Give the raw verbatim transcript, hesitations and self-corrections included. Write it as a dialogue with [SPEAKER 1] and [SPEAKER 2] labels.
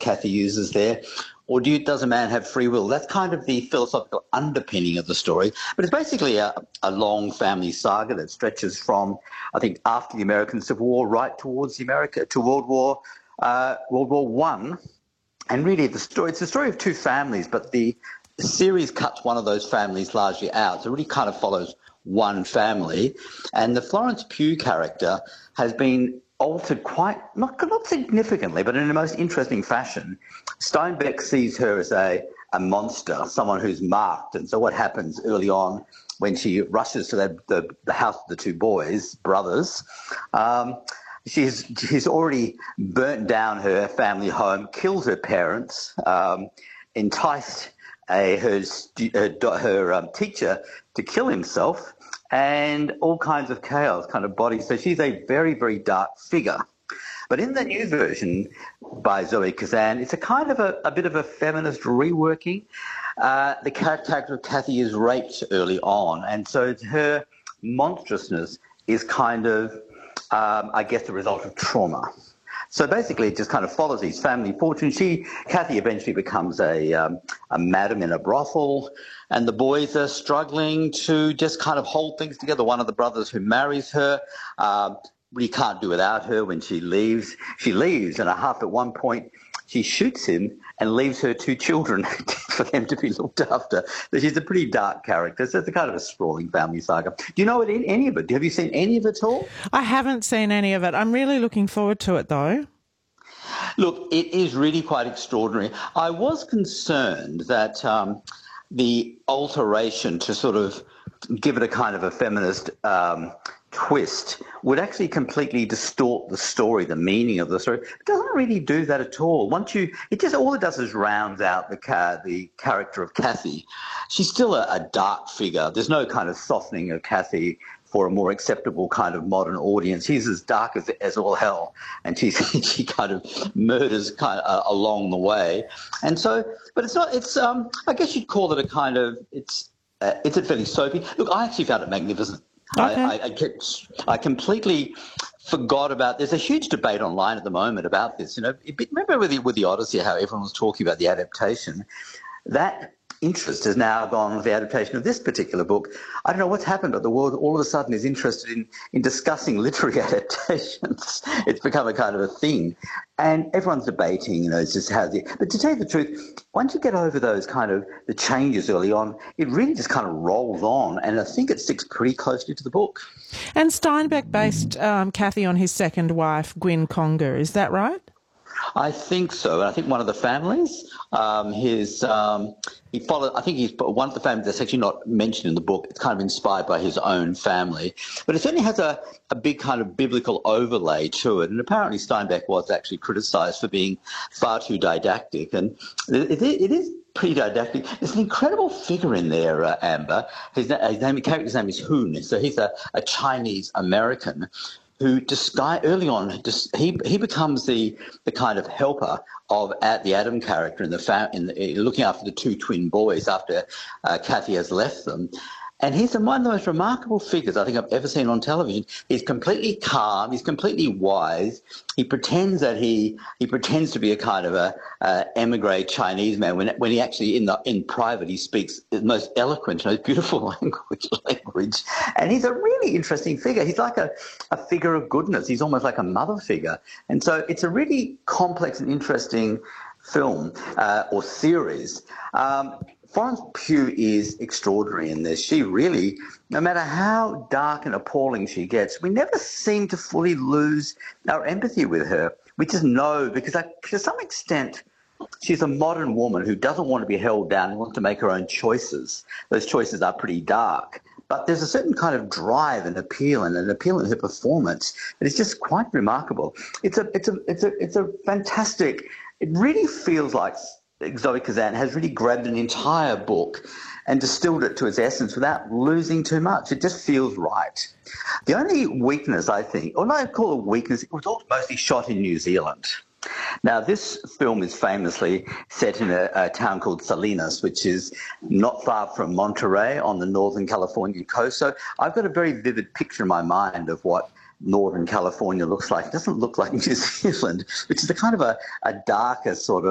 [SPEAKER 1] Kathy uses there. Or do you, does a man have free will? That's kind of the philosophical underpinning of the story. But it's basically a, a long family saga that stretches from, I think, after the American Civil War right towards the America to World War uh, World War One. And really, the story it's the story of two families, but the series cuts one of those families largely out. So it really kind of follows one family. And the Florence Pugh character has been altered quite, not, not significantly, but in the most interesting fashion. Steinbeck sees her as a, a monster, someone who's marked. And so what happens early on when she rushes to the, the, the house of the two boys, brothers, um, she's, she's already burnt down her family home, killed her parents, um, enticed a, her, her, her um, teacher to kill himself, and all kinds of chaos kind of body. So she's a very, very dark figure. But in the new version by Zoe Kazan, it's a kind of a, a bit of a feminist reworking. Uh, the character of Kathy is raped early on, and so her monstrousness is kind of, um, I guess, the result of trauma. So basically, it just kind of follows these family fortunes. She, Kathy, eventually becomes a um, a madam in a brothel, and the boys are struggling to just kind of hold things together. One of the brothers who marries her, um, really can't do without her. When she leaves, she leaves, and a half at one point, she shoots him and leaves her two children for them to be looked after. So she's a pretty dark character. So it's a kind of a sprawling family saga. Do you know any of it? Have you seen any of it at all?
[SPEAKER 2] I haven't seen any of it. I'm really looking forward to it, though.
[SPEAKER 1] Look, it is really quite extraordinary. I was concerned that um, the alteration to sort of give it a kind of a feminist um, twist would actually completely distort the story, the meaning of the story. It doesn't really do that at all. Once you, it just all it does is rounds out the car, the character of Kathy. She's still a, a dark figure. There's no kind of softening of Kathy for a more acceptable kind of modern audience. She's as dark as, as all hell, and she she kind of murders kind of uh, along the way. And so, but it's not. It's um. I guess you'd call it a kind of. It's uh, it's a fairly soapy. Look, I actually found it magnificent.
[SPEAKER 2] Okay.
[SPEAKER 1] I, I, I, kept, I completely forgot about. There's a huge debate online at the moment about this. You know, remember with the, with the Odyssey, how everyone was talking about the adaptation. That interest has now gone with the adaptation of this particular book. I don't know what's happened, but the world all of a sudden is interested in, in discussing literary adaptations. It's become a kind of a thing. And everyone's debating, you know, it's just how the... But to tell you the truth, once you get over those kind of the changes early on, it really just kind of rolls on, and I think it sticks pretty closely to the book.
[SPEAKER 2] And Steinbeck based um, Kathy on his second wife, Gwyn Conger, is that right?
[SPEAKER 1] I think so. I think one of the families, um, his, um, he followed, I think he's one of the families that's actually not mentioned in the book. It's kind of inspired by his own family. But it certainly has a, a big kind of biblical overlay to it. And apparently Steinbeck was actually criticised for being far too didactic. And it, it is pretty didactic. There's an incredible figure in there, uh, Amber. His, his, name, his character's name is Hoon. So he's a, a Chinese American who disguise early on, just, he he becomes the the kind of helper of at the Adam character in the, fa- in the looking after the two twin boys after uh, Kathy has left them. And he's one of the most remarkable figures I think I've ever seen on television. He's completely calm. He's completely wise. He pretends that he he pretends to be a kind of a, a emigre Chinese man when when he actually in the in private he speaks the most eloquent, most beautiful language language. And he's a really interesting figure. He's like a, a figure of goodness. He's almost like a mother figure. And so it's a really complex and interesting film uh, or series. Um, Florence Pugh is extraordinary in this. She really, no matter how dark and appalling she gets, we never seem to fully lose our empathy with her. We just know because like, to some extent she's a modern woman who doesn't want to be held down and wants to make her own choices. Those choices are pretty dark. But there's a certain kind of drive and appeal and an appeal in her performance that is just quite remarkable. It's a, it's a, it's a, it's a fantastic, it really feels like Zoe Kazan has really grabbed an entire book and distilled it to its essence without losing too much. It just feels right. The only weakness, I think, or not call it weakness, it was all mostly shot in New Zealand. Now, this film is famously set in a, a town called Salinas, which is not far from Monterey on the northern California coast. So I've got a very vivid picture in my mind of what Northern California looks like. It doesn't look like New Zealand, which is a kind of a, a darker sort of